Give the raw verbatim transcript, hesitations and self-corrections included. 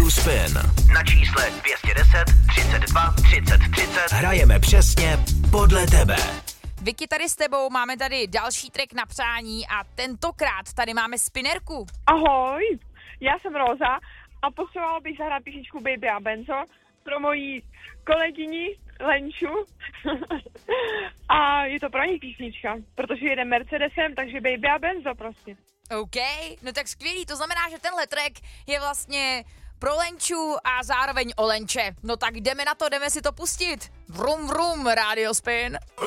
rádiu Spin. Na čísle dvě stě deset třicet dva třicet třicet Hrajeme přesně podle tebe. Vicky, tady s tebou máme tady další track na přání a tentokrát tady máme spinerku. Ahoj, já jsem Roza a potřebovala bych zahrát písničku Baby a Benzo pro moji kolegyni Lenču. A je to pro ní písnička, protože jede Mercedesem, takže Baby a Benzo prostě. OK, no tak skvělý, to znamená, že tenhle track je vlastně pro Lenču a zároveň o Lenče. No tak jdeme na to, jdeme si to pustit. Vrum vrum, Radio Spin.